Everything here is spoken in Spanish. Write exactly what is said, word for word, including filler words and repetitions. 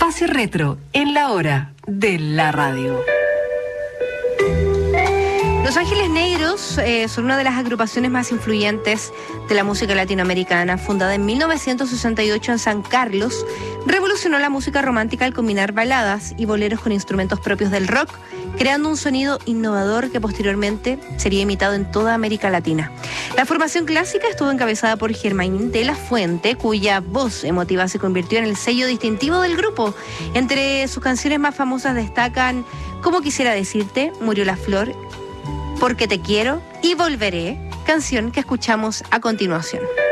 Espacio Retro en la hora de la radio. Los Ángeles Negros eh, son una de las agrupaciones más influyentes de la música latinoamericana. Fundada en mil novecientos sesenta y ocho en San Carlos, revolucionó la música romántica al combinar baladas y boleros con instrumentos propios del rock, creando un sonido innovador que posteriormente sería imitado en toda América Latina. La formación clásica estuvo encabezada por Germain de la Fuente, cuya voz emotiva se convirtió en el sello distintivo del grupo. Entre sus canciones más famosas destacan Como quisiera decirte, Murió la flor, Porque te quiero y Volveré, canción que escuchamos a continuación.